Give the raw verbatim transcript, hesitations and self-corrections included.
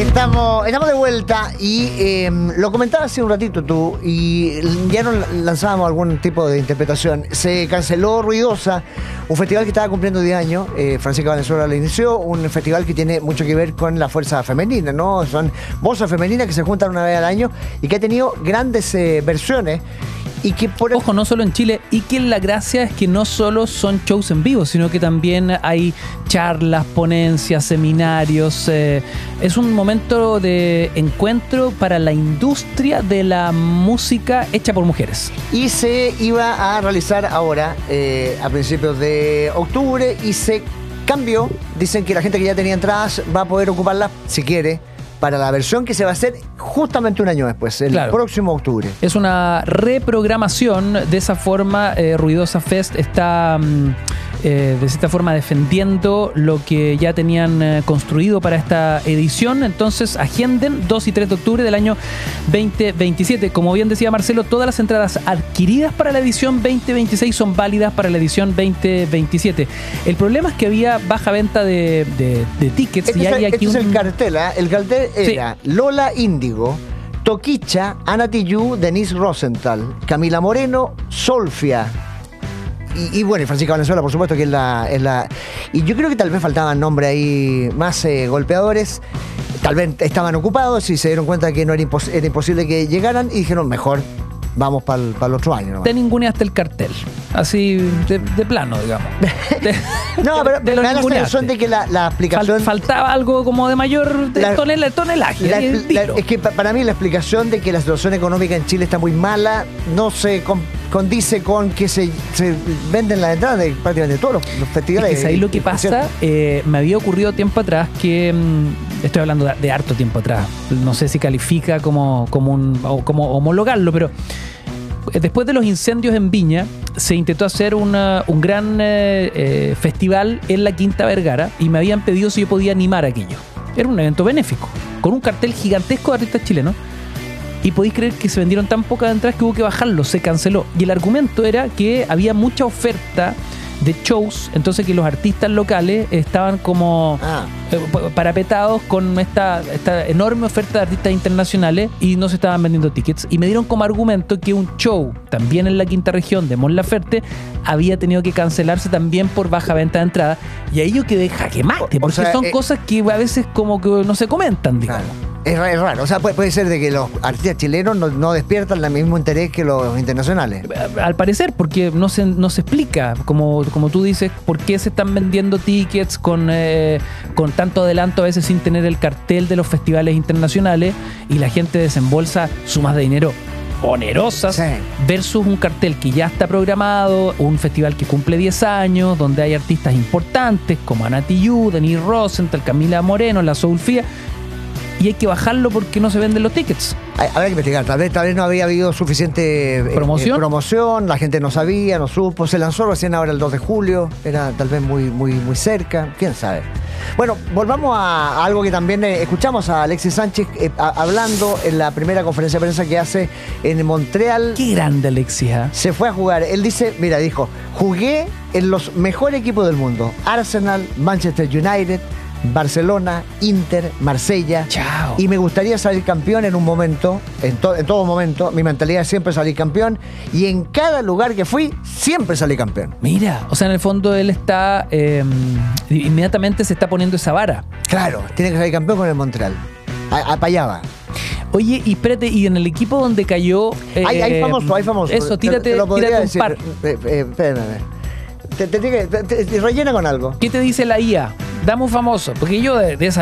Estamos, estamos de vuelta y eh, lo comentabas hace un ratito tú y ya nos lanzábamos algún tipo de interpretación. Se canceló Ruidosa, un festival que estaba cumpliendo diez años. eh, Francisca Valenzuela lo inició, un festival que tiene mucho que ver con la fuerza femenina, ¿no? Son voces femeninas que se juntan una vez al año y que ha tenido grandes eh, versiones. Y que por... Ojo, no solo en Chile, y que la gracia es que no solo son shows en vivo, sino que también hay charlas, ponencias, seminarios. Eh, es un momento de encuentro para la industria de la música hecha por mujeres. Y se iba a realizar ahora, eh, a principios de octubre, y se cambió. Dicen que la gente que ya tenía entradas va a poder ocuparlas, si quiere, para la versión que se va a hacer justamente un año después, el claro. próximo octubre. Es una reprogramación. De esa forma, eh, Ruidosa Fest está eh, de cierta forma defendiendo lo que ya tenían eh, construido para esta edición. Entonces, agenden dos y tres de octubre del año veinte veintisiete. Como bien decía Marcelo, todas las entradas adquiridas para la edición veinte veintiséis son válidas para la edición veinte veintisiete. El problema es que había baja venta de, de, de tickets. Este y es, hay el, aquí este un... es el cartel, ¿eh? El cartel era sí. Lola Índigo, Toquicha, Ana Tijoux, Denise Rosenthal, Camila Moreno, Solfia y, y bueno, y Francisca Valenzuela, por supuesto, que es la, es la... Y yo creo que tal vez faltaban nombres ahí más eh, golpeadores. Tal vez estaban ocupados y se dieron cuenta que no era, impos- era imposible que llegaran y dijeron, mejor vamos para el, para el otro año. Te ninguneaste el cartel. Así, de, de plano, digamos. De, no, pero de me da la sensación de que la, la explicación... Fal, faltaba algo como de mayor de la, tonel, tonelaje. La, la, es que para mí la explicación de que la situación económica en Chile está muy mala no se con, condice con que se, se venden las entradas de prácticamente todos los, los festivales. Es que ahí lo que pasa, eh, me había ocurrido tiempo atrás que... Mmm, estoy hablando de, de harto tiempo atrás. No sé si califica como, como, un, o como homologarlo, pero... Después de los incendios en Viña, se intentó hacer una, un gran eh, eh, festival en la Quinta Vergara y me habían pedido si yo podía animar aquello. Era un evento benéfico, con un cartel gigantesco de artistas chilenos. Y podéis creer que se vendieron tan pocas entradas que hubo que bajarlo, se canceló. Y el argumento era que había mucha oferta de shows, entonces que los artistas locales estaban como ah. eh, parapetados con esta, esta enorme oferta de artistas internacionales y no se estaban vendiendo tickets. Y me dieron como argumento que un show también en la quinta región de Mon Laferte había tenido que cancelarse también por baja venta de entradas. Y ahí yo quedé jaque mate, porque o sea, son eh, cosas que a veces como que no se comentan, digamos. Claro. Es raro, o sea, puede, puede ser de que los artistas chilenos no, no despiertan el mismo interés que los internacionales. Al parecer, porque no se, no se explica, como, como tú dices, por qué se están vendiendo tickets con, eh, con tanto adelanto a veces sin tener el cartel de los festivales internacionales y la gente desembolsa sumas de dinero onerosas sí. versus un cartel que ya está programado, un festival que cumple diez años, donde hay artistas importantes como Ana Tijoux, Denise Rosenthal, Camila Moreno, la Solfia, y hay que bajarlo porque no se venden los tickets. Habrá que investigar, tal vez, tal vez no había habido suficiente eh, ¿Promoción? Eh, promoción, la gente no sabía, no supo, se lanzó recién ahora el dos de julio, era tal vez muy, muy, muy cerca, quién sabe. Bueno, volvamos a, a algo que también eh, escuchamos a Alexis Sánchez eh, a, hablando en la primera conferencia de prensa que hace en Montreal. Qué grande Alexis, ¿eh? Se fue a jugar, él dice, mira, dijo, jugué en los mejores equipos del mundo, Arsenal, Manchester United, Barcelona, Inter, Marsella. Chao. Y me gustaría salir campeón en un momento, en, to- en todo momento. Mi mentalidad es siempre salir campeón. Y en cada lugar que fui, siempre salí campeón. Mira, o sea, en el fondo él está, eh, inmediatamente se está poniendo esa vara. Claro, tiene que salir campeón con el Montreal. A, a pa' allá va. Oye, y espérate, y en el equipo donde cayó... Eh, hay, hay famoso, hay famoso. Eso, tírate, te, te lo tírate un decir. par. Eh, eh, espérame. Te, te, te, te, te, rellena con algo. ¿Qué te dice la I A? Dame un famoso, porque yo de, de esa